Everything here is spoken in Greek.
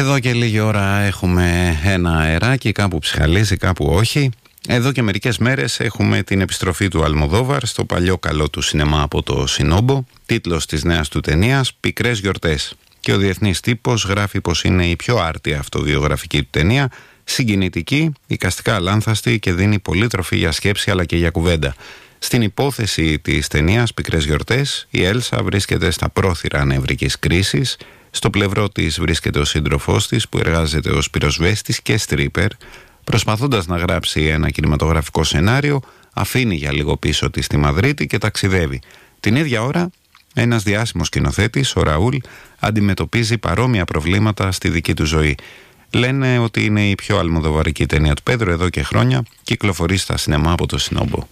Εδώ και λίγη ώρα έχουμε ένα αεράκι, κάπου ψυχαλίζει, κάπου όχι. Εδώ και μερικές μέρες έχουμε την επιστροφή του Αλμοδόβαρ στο παλιό καλό του σινεμά από το Σινόμπο. Τίτλος της νέας του ταινίας «Πικρές γιορτές». Και ο διεθνής τύπος γράφει πως είναι η πιο άρτια αυτοβιογραφική του ταινία, συγκινητική, εικαστικά αλάνθαστη και δίνει πολύ τροφή για σκέψη αλλά και για κουβέντα. Στην υπόθεση της ταινίας «Πικρές γιορτές», η Έλσα βρίσκεται στα πρόθυρα νευρικής κρίσης. Στο πλευρό της βρίσκεται ο σύντροφός της που εργάζεται ως πυροσβέστης και στρίπερ. Προσπαθώντας να γράψει ένα κινηματογραφικό σενάριο, αφήνει για λίγο πίσω της τη Μαδρίτη και ταξιδεύει. Την ίδια ώρα, ένας διάσημος σκηνοθέτης, ο Ραούλ, αντιμετωπίζει παρόμοια προβλήματα στη δική του ζωή. Λένε ότι είναι η πιο αλμοδοβαρική ταινία του Πέδρο εδώ και χρόνια, κυκλοφορεί στα σινεμά από το Σινόμπο.